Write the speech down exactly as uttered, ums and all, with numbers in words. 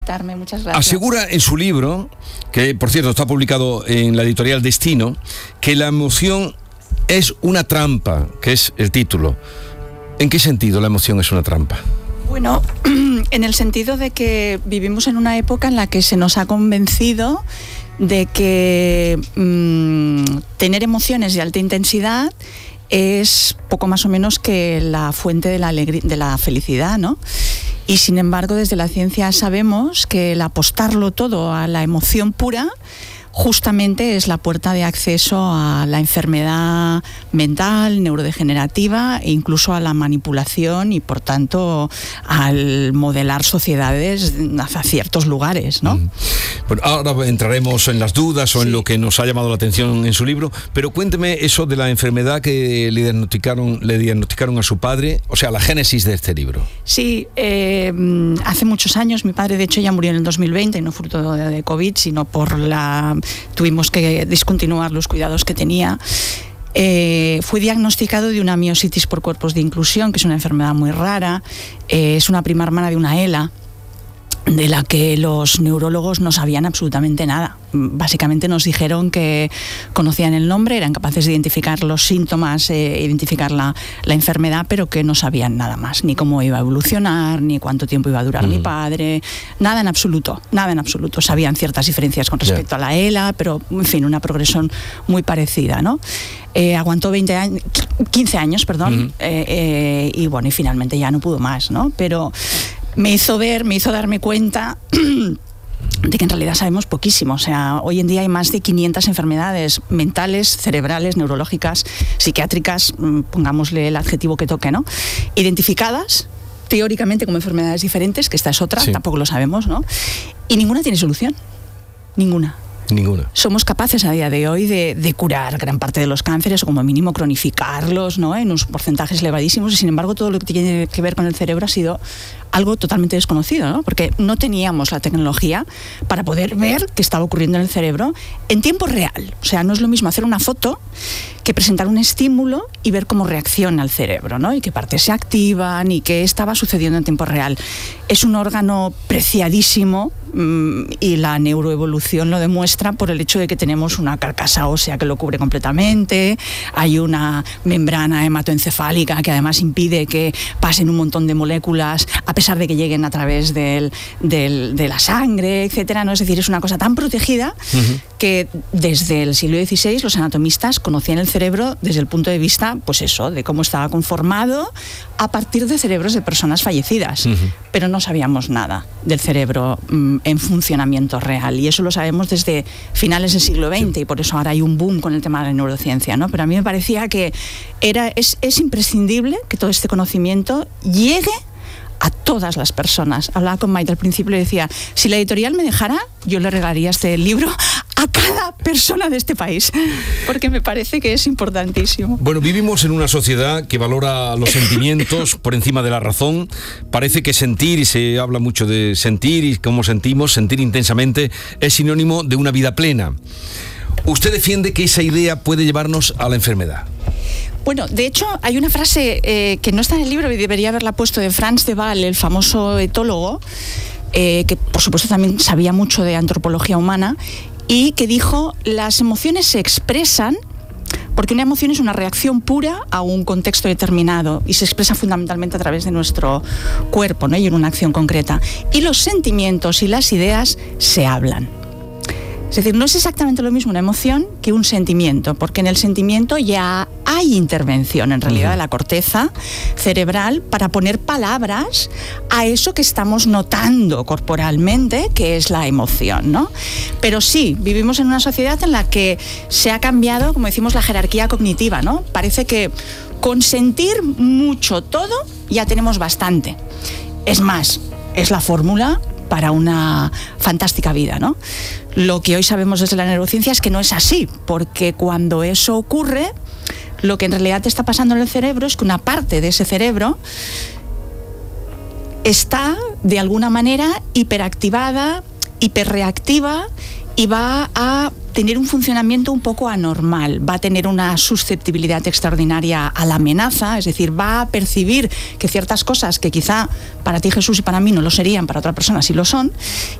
Muchas gracias. Asegura en su libro, que por cierto está publicado en la editorial Destino, que la emoción es una trampa, que es el título. ¿En qué sentido la emoción es una trampa? Bueno, en el sentido de que vivimos en una época en la que se nos ha convencido de que mmm, tener emociones de alta intensidad es poco más o menos que la fuente de la alegría, de la felicidad, ¿no? Y sin embargo, desde la ciencia sabemos que el apostarlo todo a la emoción pura justamente es la puerta de acceso a la enfermedad mental, neurodegenerativa e incluso a la manipulación y, por tanto, al modelar sociedades hacia ciertos lugares, ¿no? Mm. Bueno, ahora entraremos en las dudas o sí. en lo que nos ha llamado la atención en su libro, pero cuénteme eso de la enfermedad que le diagnosticaron, le diagnosticaron a su padre, o sea, la génesis de este libro. Sí, eh, hace muchos años, mi padre de hecho ya murió en el dos mil veinte, y no fruto de, de COVID, sino por la... tuvimos que discontinuar los cuidados que tenía. Eh, fue diagnosticado de una miositis por cuerpos de inclusión, que es una enfermedad muy rara, eh, es una prima hermana de una ELA, de la que los neurólogos no sabían absolutamente nada. Básicamente nos dijeron que conocían el nombre, eran capaces de identificar los síntomas, eh, identificar la, la enfermedad, pero que no sabían nada más, ni cómo iba a evolucionar, ni cuánto tiempo iba a durar mm. mi padre, nada en absoluto, nada en absoluto. Sabían ciertas diferencias con respecto yeah. a la ELA, pero en fin, una progresión muy parecida, ¿no? Eh, aguantó veinte años, quince años, perdón, mm. eh, eh, y bueno, y finalmente ya no pudo más, ¿no? Pero me hizo ver, me hizo darme cuenta de que en realidad sabemos poquísimo. O sea, hoy en día hay más de quinientas enfermedades mentales, cerebrales, neurológicas, psiquiátricas, pongámosle el adjetivo que toque, ¿no? Identificadas teóricamente como enfermedades diferentes, que esta es otra, sí. tampoco lo sabemos, ¿no? Y ninguna tiene solución, ninguna. Ninguna. Somos capaces a día de hoy de, de curar gran parte de los cánceres o como mínimo cronificarlos, ¿no? En unos porcentajes elevadísimos, y sin embargo todo lo que tiene que ver con el cerebro ha sido algo totalmente desconocido, ¿no? Porque no teníamos la tecnología para poder ver qué estaba ocurriendo en el cerebro en tiempo real. O sea, no es lo mismo hacer una foto que presentar un estímulo y ver cómo reacciona el cerebro, ¿no? Y qué partes se activan y qué estaba sucediendo en tiempo real. Es un órgano preciadísimo mmm, y la neuroevolución lo demuestra por el hecho de que tenemos una carcasa ósea que lo cubre completamente, hay una membrana hematoencefálica que además impide que pasen un montón de moléculas a pesar de que lleguen a través del, del, de la sangre, etcétera, ¿no? Es decir, es una cosa tan protegida uh-huh. que desde el siglo dieciséis los anatomistas conocían el cerebro desde el punto de vista, pues eso, de cómo estaba conformado a partir de cerebros de personas fallecidas, uh-huh. pero no sabíamos nada del cerebro mm, en funcionamiento real, y eso lo sabemos desde finales del siglo veinte, sí. y por eso ahora hay un boom con el tema de la neurociencia, ¿no? Pero a mí me parecía que era, es, es imprescindible que todo este conocimiento llegue a todas las personas. Hablaba con Maite al principio y le decía, si la editorial me dejara, yo le regalaría este libro a cada persona de este país, porque me parece que es importantísimo. Bueno, vivimos en una sociedad que valora los sentimientos por encima de la razón. Parece que sentir, y se habla mucho de sentir y cómo sentimos, sentir intensamente, es sinónimo de una vida plena. ¿Usted defiende que esa idea puede llevarnos a la enfermedad? Bueno, de hecho, hay una frase eh, que no está en el libro y debería haberla puesto, de Franz de Waal, el famoso etólogo, eh, que por supuesto también sabía mucho de antropología humana, y que dijo, las emociones se expresan porque una emoción es una reacción pura a un contexto determinado y se expresa fundamentalmente a través de nuestro cuerpo, ¿no? Y en una acción concreta. Y los sentimientos y las ideas se hablan. Es decir, no es exactamente lo mismo una emoción que un sentimiento, porque en el sentimiento ya hay intervención, en realidad, uh-huh. de la corteza cerebral para poner palabras a eso que estamos notando corporalmente, que es la emoción, ¿no? Pero sí, vivimos en una sociedad en la que se ha cambiado, como decimos, la jerarquía cognitiva, ¿no? Parece que con sentir mucho todo ya tenemos bastante. Es más, es la fórmula para una fantástica vida, ¿no? Lo que hoy sabemos desde la neurociencia es que no es así, porque cuando eso ocurre, lo que en realidad te está pasando en el cerebro es que una parte de ese cerebro está, de alguna manera, hiperactivada, hiperreactiva y va a tener un funcionamiento un poco anormal, va a tener una susceptibilidad extraordinaria a la amenaza, es decir, va a percibir que ciertas cosas que quizá para ti, Jesús, y para mí no lo serían, para otra persona sí lo son,